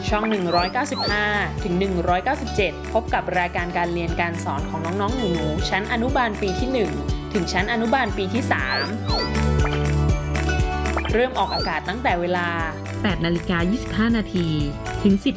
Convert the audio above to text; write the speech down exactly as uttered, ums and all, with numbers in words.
ช่อง หนึ่งร้อยเก้าสิบห้า ถึง หนึ่งร้อยเก้าสิบเจ็ด พบกับรายการการเรียนการสอนของน้องๆหนูๆชั้นอนุบาลปีที่ หนึ่ง ถึงชั้นอนุบาลปีที่ สาม เริ่มออกอากาศตั้งแต่เวลาแปดนาฬิกายี่สิบห้านาที ถึง สิบ